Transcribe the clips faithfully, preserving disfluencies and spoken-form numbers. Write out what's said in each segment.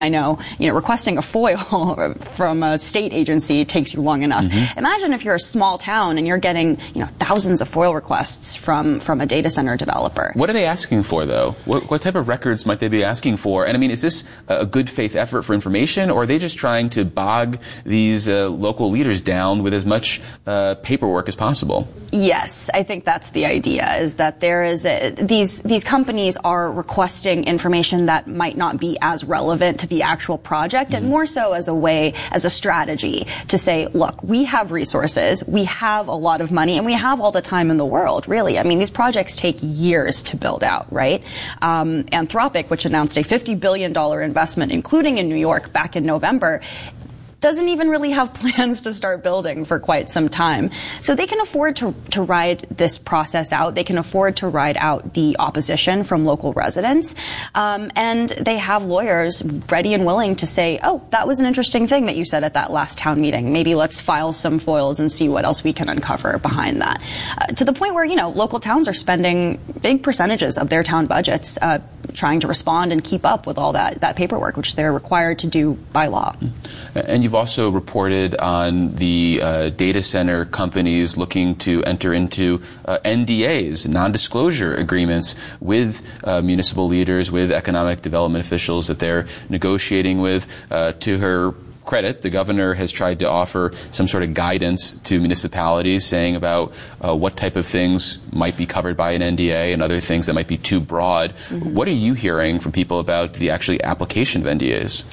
I know, you know, requesting a FOIL from a state agency takes you long enough. Mm-hmm. Imagine if you're a small town and you're getting, you know, thousands of FOIL requests from, from a data center developer. What are they asking for, though? What, what type of records might they be asking for? And I mean, is this a good faith effort for information, or are they just trying to bog these uh, local leaders down with as much uh, paperwork as possible? Yes, I think that's the idea, is that there is a, these, these companies are requesting information that might not be as relevant to the actual project, and more so as a way, as a strategy to say, look, we have resources, we have a lot of money, and we have all the time in the world, really. I mean, these projects take years to build out, right? Um, Anthropic, which announced a fifty billion dollars investment, including in New York back in November, doesn't even really have plans to start building for quite some time. So they can afford to, to ride this process out. They can afford to ride out the opposition from local residents. Um, and they have lawyers ready and willing to say, oh, that was an interesting thing that you said at that last town meeting. Maybe let's file some FOILs and see what else we can uncover behind that. Uh, to the point where, you know, local towns are spending big percentages of their town budgets uh, trying to respond and keep up with all that, that paperwork, which they're required to do by law. And you've also reported on the uh, data center companies looking to enter into uh, N D As, non-disclosure agreements, with uh, municipal leaders, with economic development officials that they're negotiating with. Uh, to her credit, the governor has tried to offer some sort of guidance to municipalities, saying about uh, what type of things might be covered by an N D A and other things that might be too broad. Mm-hmm. What are you hearing from people about the actually application of N D As?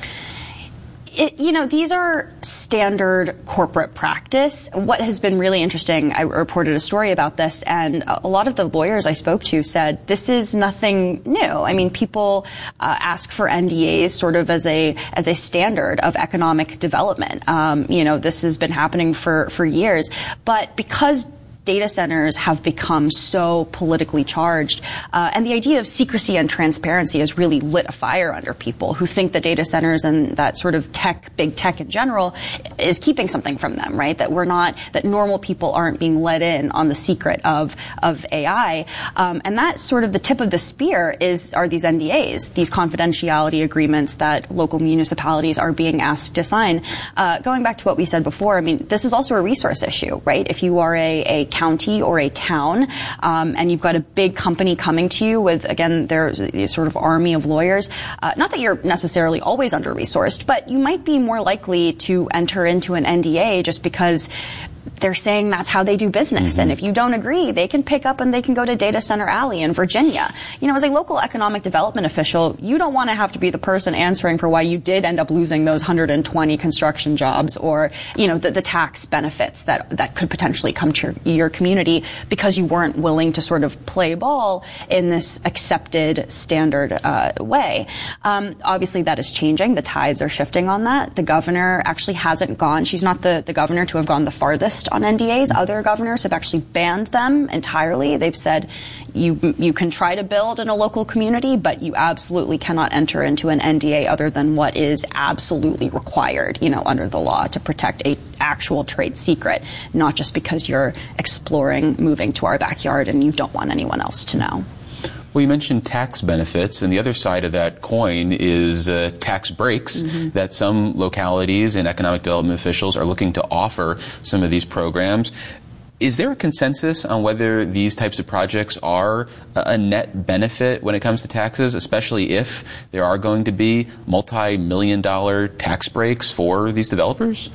It, you know, these are standard corporate practice. What has been really interesting, I reported a story about this, and a lot of the lawyers I spoke to said this is nothing new. I mean, people uh, ask for N D As sort of as a as a standard of economic development. Um, you know, this has been happening for, for years. But because data centers have become so politically charged, uh, and the idea of secrecy and transparency has really lit a fire under people who think that data centers and that sort of tech, big tech in general, is keeping something from them, right? That we're not, that normal people aren't being let in on the secret of of A I, um, and that's sort of the tip of the spear is are these N D As, these confidentiality agreements that local municipalities are being asked to sign. Uh, going back to what we said before, I mean, this is also a resource issue, right? If you are a, a county or a town, um, and you've got a big company coming to you with, again, there's a sort of army of lawyers. Uh, not that you're necessarily always under-resourced, but you might be more likely to enter into an N D A just because they're saying that's how they do business. Mm-hmm. And if you don't agree, they can pick up and they can go to Data Center Alley in Virginia. You know, as a local economic development official, you don't want to have to be the person answering for why you did end up losing those one hundred twenty construction jobs or, you know, the, the tax benefits that, that could potentially come to your, your community because you weren't willing to sort of play ball in this accepted standard uh, way. Um, obviously, that is changing. The tides are shifting on that. The governor actually hasn't gone. She's not the, the governor to have gone the farthest on N D As. Other governors have actually banned them entirely. They've said you you can try to build in a local community, but you absolutely cannot enter into an N D A other than what is absolutely required, you know, under the law to protect a actual trade secret, not just because you're exploring moving to our backyard and you don't want anyone else to know. Well, you mentioned tax benefits, and the other side of that coin is uh, tax breaks mm-hmm. that some localities and economic development officials are looking to offer some of these programs. Is there a consensus on whether these types of projects are a net benefit when it comes to taxes, especially if there are going to be multi-million dollar tax breaks for these developers?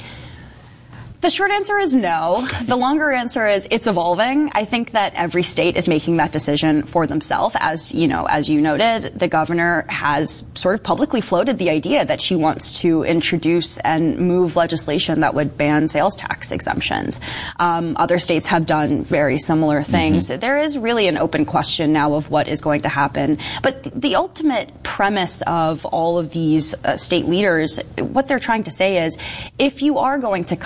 The short answer is no. The longer answer is it's evolving. I think that every state is making that decision for themselves. As you know, as you noted, the governor has sort of publicly floated the idea that she wants to introduce and move legislation that would ban sales tax exemptions. Um, other states have done very similar things. Mm-hmm. There is really an open question now of what is going to happen. But th- the ultimate premise of all of these uh, state leaders, what they're trying to say is, if you are going to come here,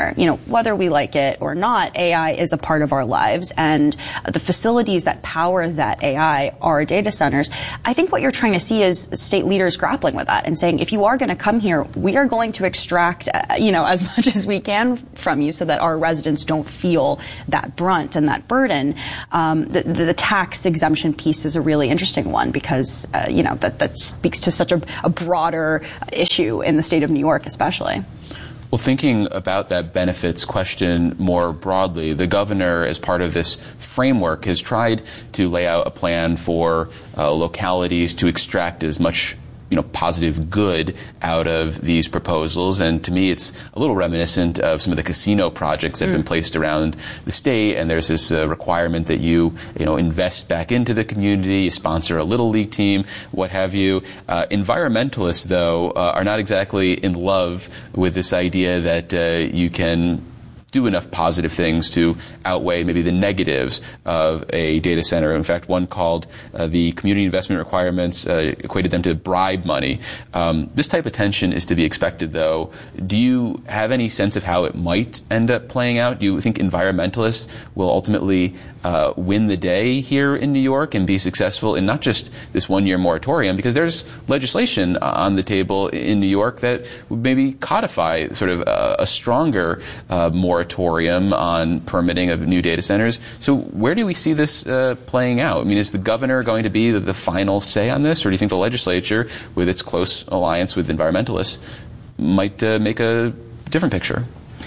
center. You know, whether we like it or not, A I is a part of our lives, and the facilities that power that A I are data centers. I think what you're trying to see is state leaders grappling with that and saying, if you are going to come here, we are going to extract, uh, you know, as much as we can from you so that our residents don't feel that brunt and that burden. Um, the, the tax exemption piece is a really interesting one because, uh, you know, that, that speaks to such a, a broader issue in the state of New York, especially. Well, thinking about that benefits question more broadly, the governor, as part of this framework, has tried to lay out a plan for uh, localities to extract as much you know, positive good out of these proposals. And to me, it's a little reminiscent of some of the casino projects that have mm. been placed around the state. And there's this uh, requirement that you, you know, invest back into the community, you sponsor a little league team, what have you. Uh, environmentalists, though, uh, are not exactly in love with this idea that uh, you can do enough positive things to outweigh maybe the negatives of a data center. In fact, one called uh, the community investment requirements uh, equated them to bribe money. Um, this type of tension is to be expected, though. Do you have any sense of how it might end up playing out? Do you think environmentalists will ultimately uh, win the day here in New York and be successful in not just this one-year moratorium, because there's legislation on the table in New York that would maybe codify sort of a, a stronger uh, moratorium on permitting of new data centers. So where do we see this uh, playing out? I mean, is the governor going to be the, the final say on this, or do you think the legislature, with its close alliance with environmentalists, might uh, make a different picture?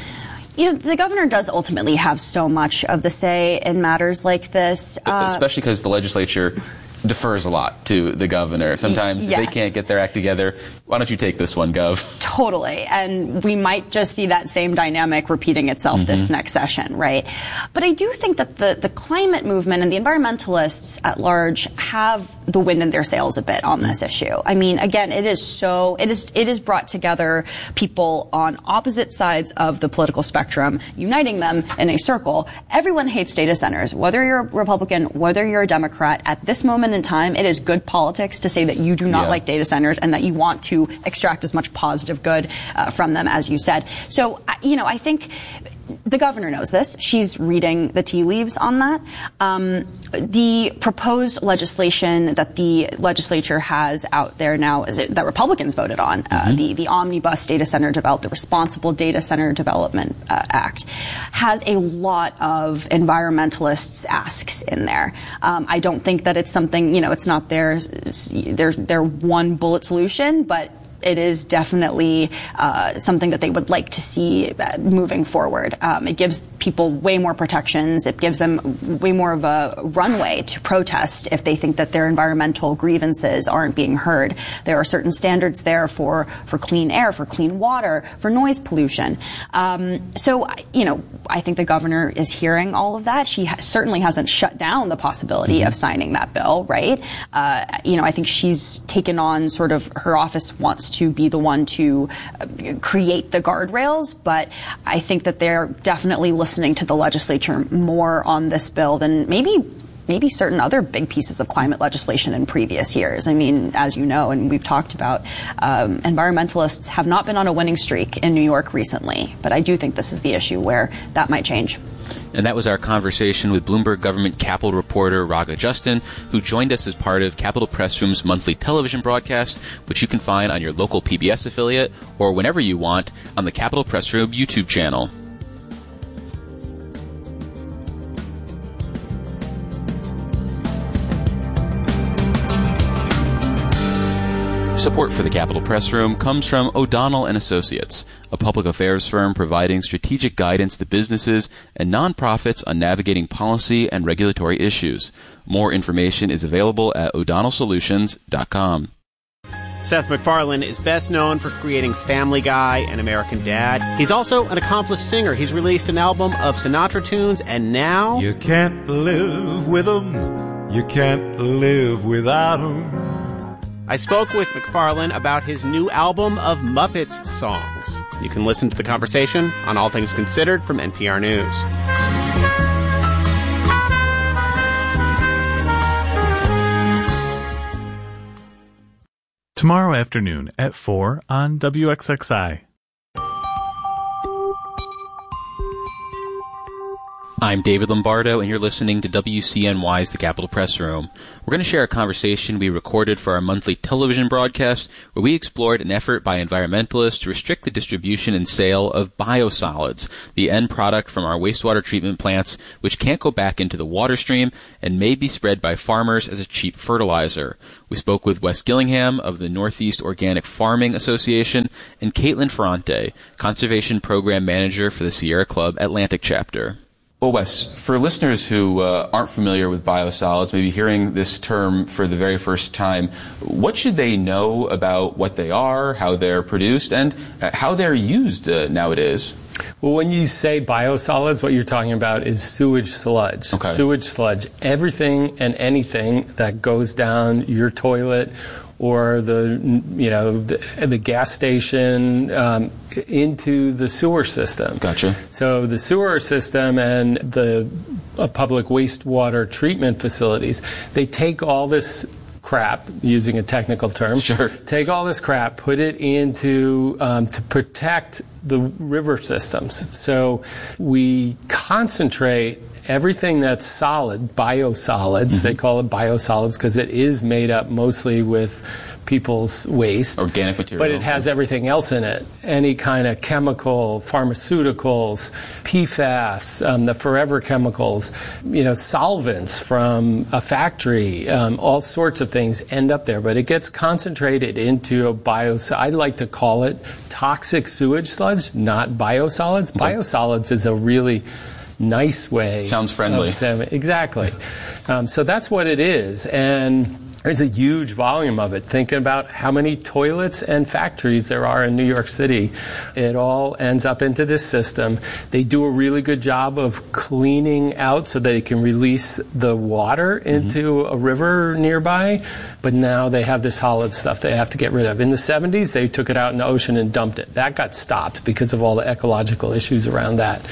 You know, the governor does ultimately have so much of the say in matters like this. Uh, Especially because the legislature defers a lot to the governor. Sometimes yes. if they can't get their act together, why don't you take this one, Gov? Totally. And we might just see that same dynamic repeating itself mm-hmm. this next session, right? But I do think that the, the climate movement and the environmentalists at large have the wind in their sails a bit on this issue. I mean, again, it is so, it is, it is brought together people on opposite sides of the political spectrum, uniting them in a circle. Everyone hates data centers, whether you're a Republican, whether you're a Democrat. At this moment in time, it is good politics to say that you do not yeah. like data centers and that you want to extract as much positive good uh, from them, as you said. So, you know, I think the governor knows this. She's reading the tea leaves on that. Um, the proposed legislation that the legislature has out there now, is it, that Republicans voted on, uh, mm-hmm. the, the Omnibus Data Center Develop, the Responsible Data Center Development uh, Act, has a lot of environmentalists' asks in there. Um, I don't think that it's something, you know, it's not their, their, their one bullet solution, but it is definitely uh, something that they would like to see uh, moving forward. Um, it gives people way more protections. It gives them way more of a runway to protest if they think that their environmental grievances aren't being heard. There are certain standards there for, for clean air, for clean water, for noise pollution. Um, so, you know, I think the governor is hearing all of that. She ha- certainly hasn't shut down the possibility mm-hmm. of signing that bill, right? Uh, you know, I think she's taken on sort of, her office wants to be the one to create the guardrails, but I think that they're definitely listening to the legislature more on this bill than maybe maybe certain other big pieces of climate legislation in previous years. I mean, as you know, and we've talked about, um, environmentalists have not been on a winning streak in New York recently, but I do think this is the issue where that might change. And that was our conversation with Bloomberg Government Capitol reporter Raga Justin, who joined us as part of Capitol Press Room's monthly television broadcast, which you can find on your local P B S affiliate or whenever you want on the Capitol Press Room YouTube channel. Support for the Capitol Press Room comes from O'Donnell and Associates, a public affairs firm providing strategic guidance to businesses and nonprofits on navigating policy and regulatory issues. More information is available at o'donnell solutions dot com. Seth MacFarlane is best known for creating Family Guy and American Dad. He's also an accomplished singer. He's released an album of Sinatra tunes, and now... You can't live with 'em. You can't live without 'em. I spoke with MacFarlane about his new album of Muppets songs. You can listen to the conversation on All Things Considered from N P R News. Tomorrow afternoon at four on W X X I. I'm David Lombardo, and you're listening to W C N Y's The Capitol Press Room. We're going to share a conversation we recorded for our monthly television broadcast where we explored an effort by environmentalists to restrict the distribution and sale of biosolids, the end product from our wastewater treatment plants, which can't go back into the water stream and may be spread by farmers as a cheap fertilizer. We spoke with Wes Gillingham of the Northeast Organic Farming Association and Caitlin Ferrante, Conservation Program Manager for the Sierra Club Atlantic Chapter. Well, Wes, for listeners who uh, aren't familiar with biosolids, maybe hearing this term for the very first time, what should they know about what they are, how they're produced, and uh, how they're used uh, nowadays? Well, when you say biosolids, what you're talking about is sewage sludge. Okay. Sewage sludge. Everything and anything that goes down your toilet or the, you know, the, the gas station um, into the sewer system. Gotcha. So the sewer system and the uh, public wastewater treatment facilities, they take all this crap, using a technical term, sure. take all this crap, put it into, um, to protect the river systems. So we concentrate everything that's solid, biosolids, mm-hmm. they call it biosolids because it is made up mostly with people's waste. Organic material. But it has everything else in it. Any kind of chemical, pharmaceuticals, P FAS, um, the forever chemicals, you know, solvents from a factory, um, all sorts of things end up there. But it gets concentrated into a biosolids. I like to call it toxic sewage sludge, not biosolids. Okay. Biosolids is a really nice way. Sounds friendly. Of, exactly. Um, so that's what it is. And there's a huge volume of it. Think about how many toilets and factories there are in New York City. It all ends up into this system. They do a really good job of cleaning out so they can release the water into mm-hmm. a river nearby. But now they have this solid stuff they have to get rid of. In the seventies, they took it out in the ocean and dumped it. That got stopped because of all the ecological issues around that.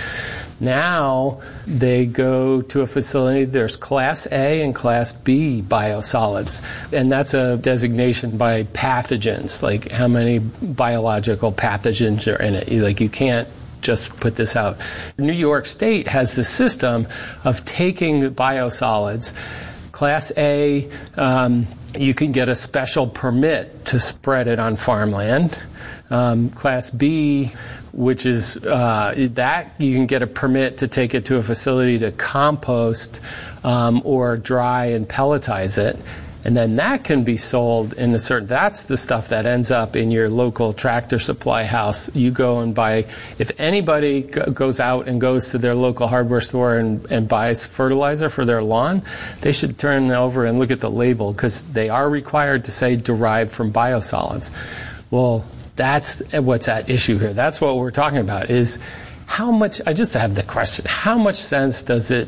Now they go to a facility, there's Class A and Class B biosolids, and that's a designation by pathogens, like how many biological pathogens are in it. Like you can't just put this out. New York State has the system of taking the biosolids. Class A, um, you can get a special permit to spread it on farmland. Um, Class B, which is uh, that you can get a permit to take it to a facility to compost um, or dry and pelletize it. And then that can be sold in a certain, that's the stuff that ends up in your local Tractor Supply house. You go and buy, if anybody g- goes out and goes to their local hardware store and, and buys fertilizer for their lawn, they should turn over and look at the label because they are required to say derived from biosolids. Well, that's what's at issue here. That's what we're talking about is how much, I just have the question, how much sense does it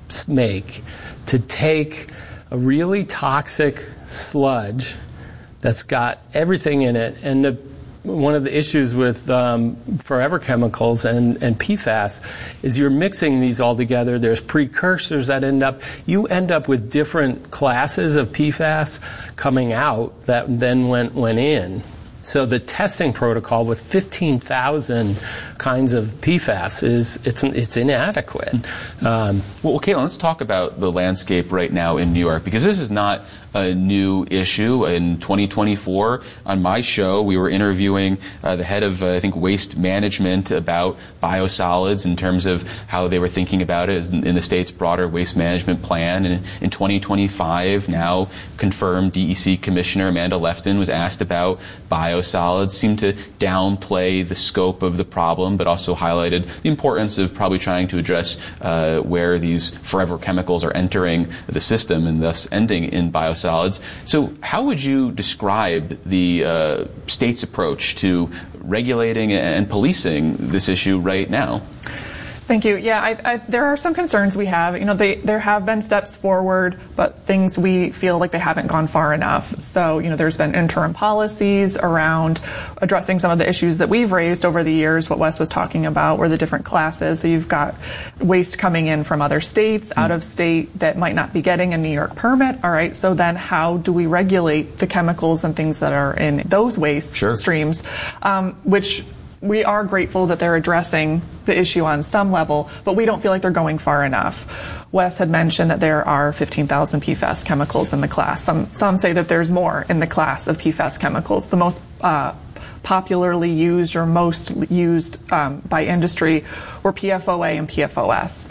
make to take a really toxic sludge that's got everything in it, and the, one of the issues with um, forever chemicals and, and P FAS is you're mixing these all together. There's precursors that end up, you end up with different classes of P FAS coming out that then went, went in. So the testing protocol with fifteen thousand kinds of P FAS is it's it's inadequate. Um, well, Caitlin, let's talk about the landscape right now in New York, because this is not a new issue. In twenty twenty-four, on my show, we were interviewing uh, the head of, uh, I think, waste management about biosolids in terms of how they were thinking about it in, in the state's broader waste management plan. And in twenty twenty-five, now confirmed D E C Commissioner Amanda Lefton was asked about biosolids, seemed to downplay the scope of the problem, but also highlighted the importance of probably trying to address uh, where these forever chemicals are entering the system and thus ending in biosolids. So how would you describe the uh, state's approach to regulating and policing this issue right now? Thank you. Yeah, I, I, there are some concerns we have. You know, they, there have been steps forward, but things we feel like they haven't gone far enough. So, you know, there's been interim policies around addressing some of the issues that we've raised over the years. What Wes was talking about were the different classes. So you've got waste coming in from other states, mm. out of state, that might not be getting a New York permit. All right, so then how do we regulate the chemicals and things that are in those waste sure. streams, um, which we are grateful that they're addressing the issue on some level, but we don't feel like they're going far enough. Wes had mentioned that there are fifteen thousand P FAS chemicals in the class. Some some say that there's more in the class of P FAS chemicals. The most uh, popularly used or most used um, by industry were P F O A and P F O S.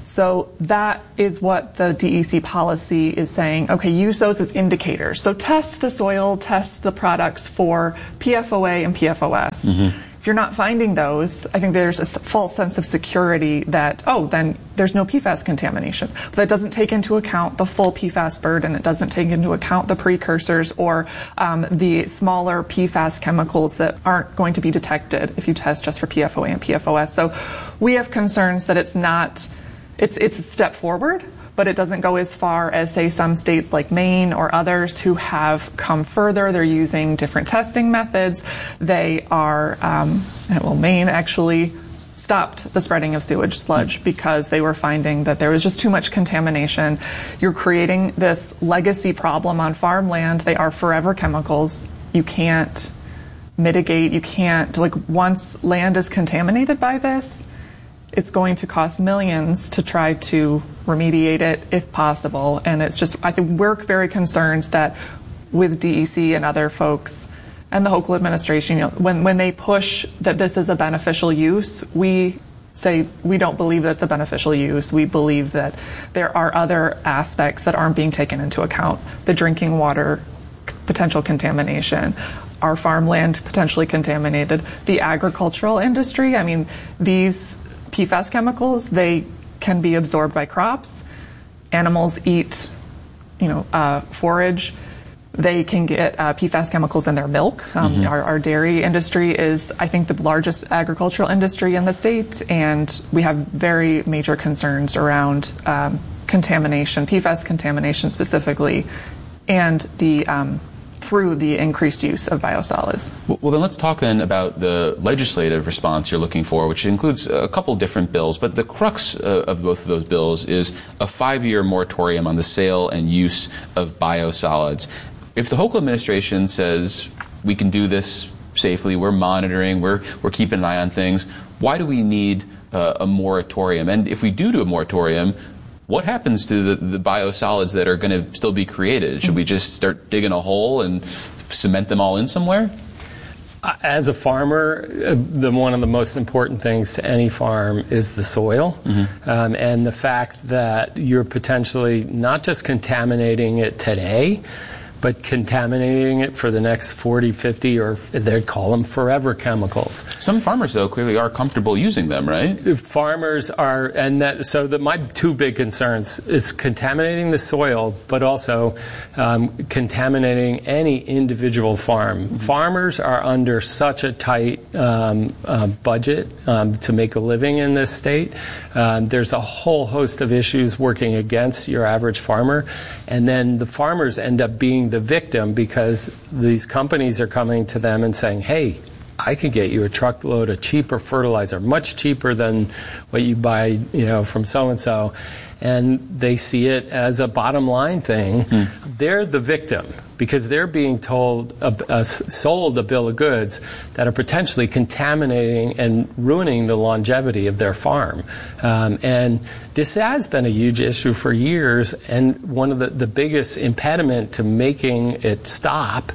So that is what the D E C policy is saying. Okay, use those as indicators. So test the soil, test the products for P F O A and P F O S. Mm-hmm. If you're not finding those, I think there's a false sense of security that, oh, then there's no P FAS contamination. But that doesn't take into account the full P FAS burden. It doesn't take into account the precursors or um, the smaller P FAS chemicals that aren't going to be detected if you test just for P F O A and P F O S. So we have concerns that it's not, it's, it's a step forward, but it doesn't go as far as, say, some states like Maine or others who have come further. They're using different testing methods. They are, um, well, Maine actually stopped the spreading of sewage sludge because they were finding that there was just too much contamination. You're creating this legacy problem on farmland. They are forever chemicals. You can't mitigate. You can't, like, once land is contaminated by this, it's going to cost millions to try to remediate it if possible. And it's just, I think we're very concerned that with D E C and other folks and the Hochul administration, you know, when, when they push that this is a beneficial use, we say we don't believe that's a beneficial use. We believe that there are other aspects that aren't being taken into account. The drinking water potential contamination, our farmland potentially contaminated, the agricultural industry. I mean, these P FAS chemicals, they can be absorbed by crops. Animals eat, you know, uh, forage. They can get uh, P FAS chemicals in their milk. Um, mm-hmm. our, our dairy industry is, I think, the largest agricultural industry in the state, and we have very major concerns around um, contamination, P FAS contamination specifically, and the um, through the increased use of biosolids. Well, well, then let's talk then about the legislative response you're looking for, which includes a couple different bills, but the crux uh, of both of those bills is a five-year moratorium on the sale and use of biosolids. If the Hochul administration says we can do this safely, we're monitoring, we're, we're keeping an eye on things, why do we need uh, a moratorium? And if we do do a moratorium, what happens to the, the biosolids that are going to still be created? Should we just start digging a hole and cement them all in somewhere? As a farmer, uh, the one of the most important things to any farm is the soil, mm-hmm. um, and the fact that you're potentially not just contaminating it today, but contaminating it for the next forty, fifty, or they call them forever chemicals. Some farmers, though, clearly are comfortable using them, right? Farmers are, and that, so the, my two big concerns is contaminating the soil, but also um, contaminating any individual farm. Mm-hmm. Farmers are under such a tight um, uh, budget um, to make a living in this state. Um, there's a whole host of issues working against your average farmer, and then the farmers end up being the victim because these companies are coming to them and saying, hey, I could get you a truckload of cheaper fertilizer, much cheaper than what you buy, you know, from so-and-so. And they see it as a bottom line thing. Mm. They're the victim because they're being told, uh, uh, sold a bill of goods that are potentially contaminating and ruining the longevity of their farm. Um, and this has been a huge issue for years, and one of the, the biggest impediment to making it stop,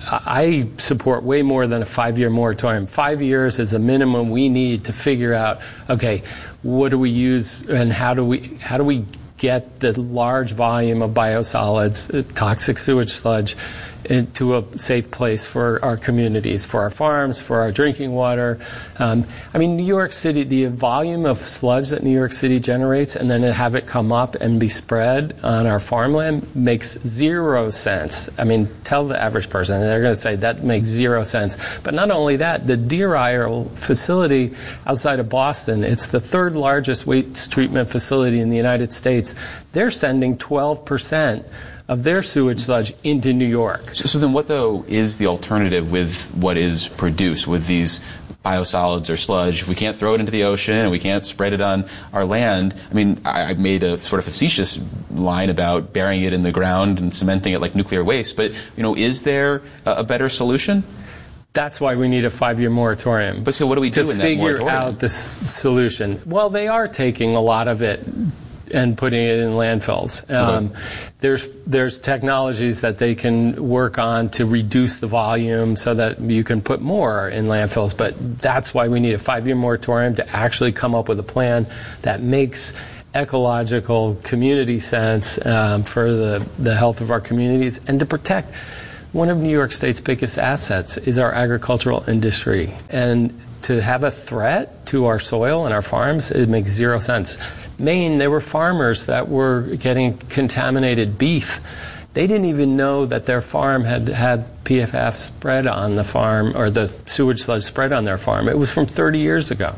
I support way more than a five-year moratorium. Five years is the minimum we need to figure out, okay, what do we use and how do we how do we get the large volume of biosolids, toxic sewage sludge, into a safe place for our communities, for our farms, for our drinking water. Um, I mean, New York City, the volume of sludge that New York City generates and then to have it come up and be spread on our farmland makes zero sense. I mean, tell the average person, they're going to say that makes zero sense. But not only that, the Deer Isle facility outside of Boston, it's the third largest waste treatment facility in the United States. They're sending twelve percent of their sewage sludge into New York. So, so then what, though, is the alternative with what is produced with these biosolids or sludge? If we can't throw it into the ocean and we can't spread it on our land, I mean, I, I made a sort of facetious line about burying it in the ground and cementing it like nuclear waste, but, you know, is there a, a better solution? That's why we need a five-year moratorium. But so what do we do in that to moratorium? figure out this solution? Well, they are taking a lot of it and putting it in landfills. Um, okay. There's there's technologies that they can work on to reduce the volume so that you can put more in landfills. But that's why we need a five-year moratorium to actually come up with a plan that makes ecological community sense um, for the, the health of our communities and to protect. One of New York State's biggest assets is our agricultural industry. And to have a threat to our soil and our farms, it makes zero sense. Maine, there were farmers that were getting contaminated beef. They didn't even know that their farm had had P F A S spread on the farm, or the sewage sludge spread on their farm. It was from thirty years ago.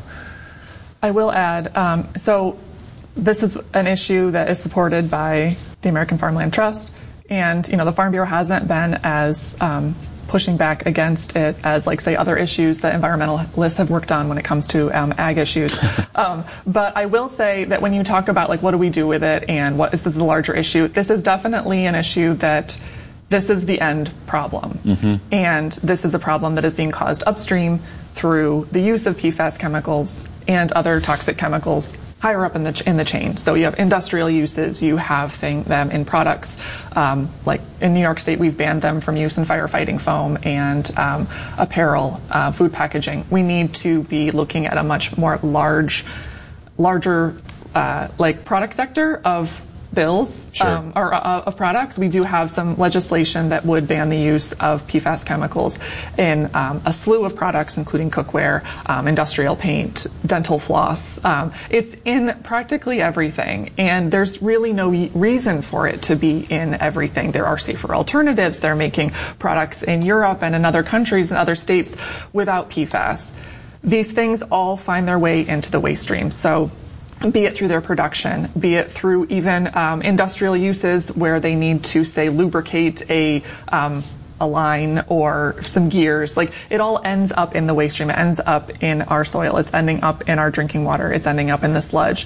I will add, um, so this is an issue that is supported by the American Farmland Trust. And, you know, the Farm Bureau hasn't been as um, pushing back against it as, like, say, other issues that environmentalists have worked on when it comes to um, ag issues. um, but I will say that when you talk about, like, what do we do with it and what is this a larger issue, this is definitely an issue that this is the end problem. Mm-hmm. And this is a problem that is being caused upstream through the use of P FAS chemicals and other toxic chemicals higher up in the in the chain. So you have industrial uses, you have thing, them in products. Um, like in New York State, we've banned them from use in firefighting foam and um, apparel, uh, food packaging. We need to be looking at a much more large, larger, uh, like product sector of bills sure. um, or uh, of products. We do have some legislation that would ban the use of P FAS chemicals in um, a slew of products, including cookware, um, industrial paint, dental floss. Um, it's in practically everything, and there's really no reason for it to be in everything. There are safer alternatives. They're making products in Europe and in other countries and other states without P FAS. These things all find their way into the waste stream. So be it through their production, be it through even um, industrial uses where they need to, say, lubricate a um, a line or some gears. Like, it all ends up in the waste stream. It ends up in our soil. It's ending up in our drinking water. It's ending up in the sludge.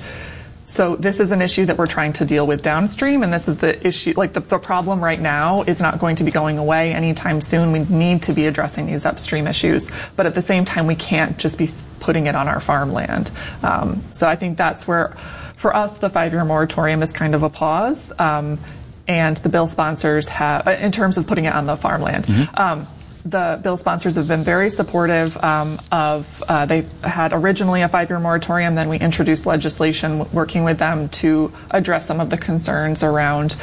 So this is an issue that we're trying to deal with downstream, and this is the issue, like the, the problem right now is not going to be going away anytime soon. We need to be addressing these upstream issues, but at the same time, we can't just be putting it on our farmland. Um, so I think that's where, for us, the five-year moratorium is kind of a pause, um, and the bill sponsors have, in terms of putting it on the farmland. Mm-hmm. Um, The bill sponsors have been very supportive um, of, uh, they had originally a five-year moratorium, then we introduced legislation working with them to address some of the concerns around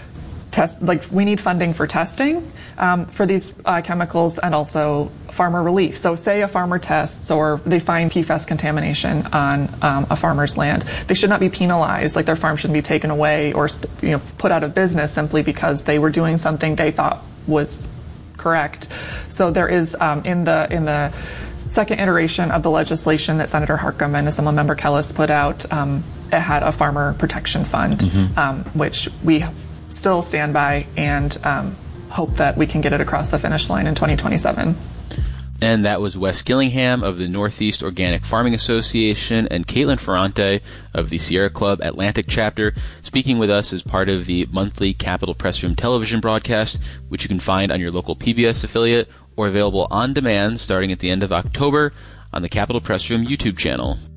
test, like we need funding for testing um, for these uh, chemicals and also farmer relief. So say a farmer tests or they find P FAS contamination on um, a farmer's land. They should not be penalized, like their farm shouldn't be taken away or you know put out of business simply because they were doing something they thought was correct. So there is um, in the in the second iteration of the legislation that Senator Harckham and Assemblymember Kellis put out, um, it had a farmer protection fund, mm-hmm. um, which we still stand by and um, hope that we can get it across the finish line in twenty twenty-seven. And that was Wes Gillingham of the Northeast Organic Farming Association and Caitlin Ferrante of the Sierra Club Atlantic chapter, speaking with us as part of the monthly Capitol Press Room television broadcast, which you can find on your local P B S affiliate or available on demand starting at the end of October on the Capitol Press Room YouTube channel.